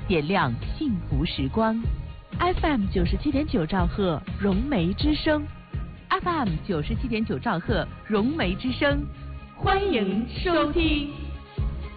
点亮幸福时光。FM 97.9兆赫，融媒之声。FM 97.9兆赫，融媒之声，欢迎收听。